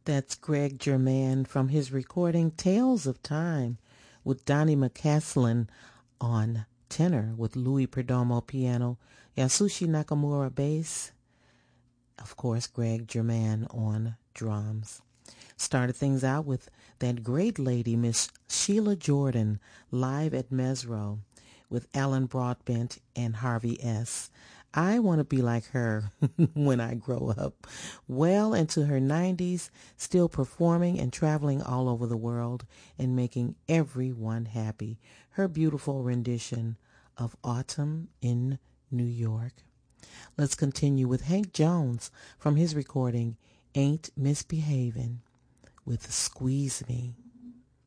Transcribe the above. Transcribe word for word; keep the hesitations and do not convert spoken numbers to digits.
That's Greg German from his recording Tales of Time with Donnie McCaslin on tenor, with Louis Perdomo piano, Yasushi Nakamura bass, of course Greg German on drums. Started things out with that great lady, Miss Sheila Jordan, live at Mesro with Alan Broadbent and Harvey S. I want to be like her when I grow up. Well into her nineties, still performing and traveling all over the world and making everyone happy. Her beautiful rendition of Autumn in New York. Let's continue with Hank Jones from his recording Ain't Misbehavin' with Squeeze Me.